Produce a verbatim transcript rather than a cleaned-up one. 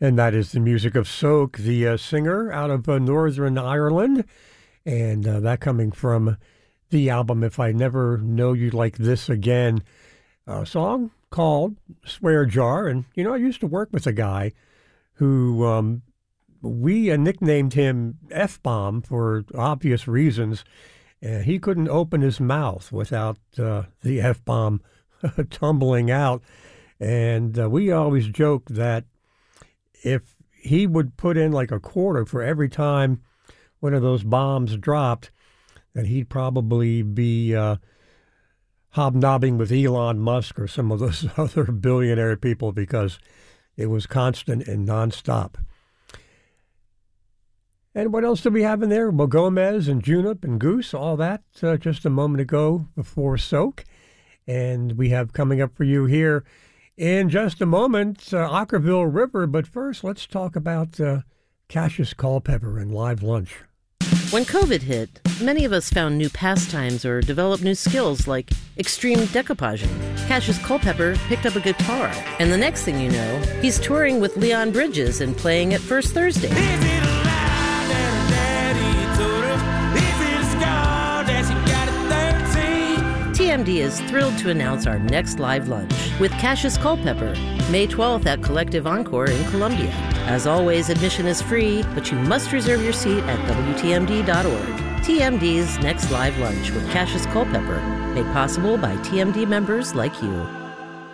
And that is the music of Soak, the uh, singer out of uh, Northern Ireland. And uh, that coming from the album If I Never Know You Like This Again, a song called Swear Jar. And, you know, I used to work with a guy who um, we uh, nicknamed him F-Bomb for obvious reasons. Uh, he couldn't open his mouth without uh, the F-Bomb tumbling out. And uh, we always joke that if he would put in like a quarter for every time one of those bombs dropped, that he'd probably be uh, hobnobbing with Elon Musk or some of those other billionaire people because it was constant and nonstop. And what else do we have in there? Well, Gomez and Junip and Goose, all that uh, just a moment ago before Soak. And we have coming up for you here in just a moment, uh, Ockerville River. But first, let's talk about uh, Cassius Culpepper and Live Lunch. When COVID hit, many of us found new pastimes or developed new skills like extreme decoupaging. Cassius Culpepper picked up a guitar, and the next thing you know, he's touring with Leon Bridges and playing at First Thursday. T M D is thrilled to announce our next live lunch with Cassius Culpepper, May twelfth at Collective Encore in Columbia. As always, admission is free, but you must reserve your seat at W T M D dot org. T M D's next live lunch with Cassius Culpepper, made possible by T M D members like you.